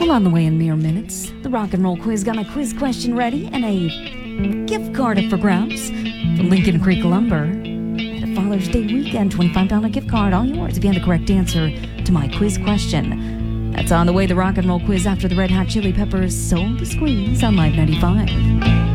Well, on the way in mere minutes, the rock and roll quiz got my quiz question ready and a gift card up for grabs from Lincoln Creek Lumber. At a Father's Day weekend, $25 gift card, all yours if you had the correct answer to my quiz question. That's on the way, the rock and roll quiz after the Red Hot Chili Peppers' Soul to Squeeze on Live 95.